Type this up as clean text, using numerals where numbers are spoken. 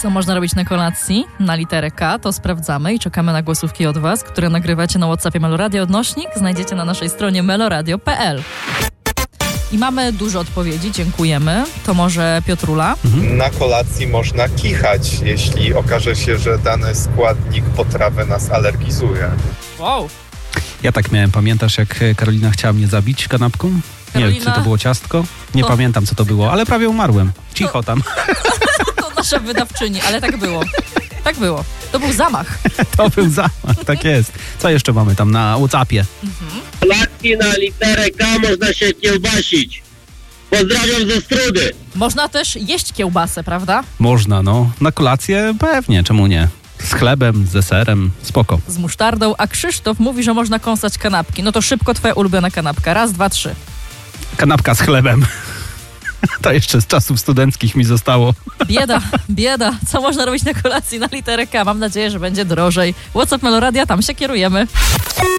Co można robić na kolacji? Na literę K, to sprawdzamy i czekamy na głosówki od Was, które nagrywacie na WhatsAppie Meloradio. Odnośnik znajdziecie na naszej stronie meloradio.pl. I mamy dużo odpowiedzi, dziękujemy. To może Piotrula? Na kolacji można kichać, jeśli okaże się, że dany składnik potrawy nas alergizuje. Wow. Ja tak miałem, pamiętasz jak Karolina chciała mnie zabić kanapką? Karolina... Nie wiem, czy to było ciastko? Nie pamiętam, co to było, ale prawie umarłem. Cicho tam. To nasza wydawczyni, ale tak było. Tak było. To był zamach. To był zamach, tak jest. Co jeszcze mamy tam na WhatsAppie? Kolacji na literę K można się kiełbasić. Pozdrawiam ze Strudy. Można też jeść kiełbasę, prawda? Można, no. Na kolację pewnie, czemu nie? Z chlebem, ze serem, spoko. Z musztardą, a Krzysztof mówi, że można kąsać kanapki. No to szybko twoja ulubiona kanapka. 1, 2, 3. Kanapka z chlebem. To jeszcze z czasów studenckich mi zostało. Bieda. Co można robić na kolacji na literę K? Mam nadzieję, że będzie drożej. WhatsApp Meloradia, tam się kierujemy.